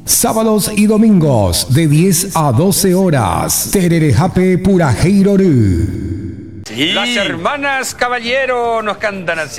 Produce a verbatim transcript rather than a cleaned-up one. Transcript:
Sábados y domingos de diez a doce horas. Tererejape Purajeirorú. Sí. Las hermanas Caballero nos cantan así.